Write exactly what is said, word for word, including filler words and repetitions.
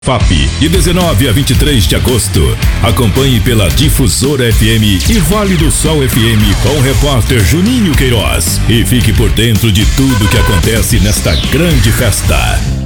F A P, de dezenove a vinte e três de agosto. Acompanhe pela Difusora F M e Vale do Sol F M com o repórter Juninho Queiroz. E fique por dentro de tudo que acontece nesta grande festa.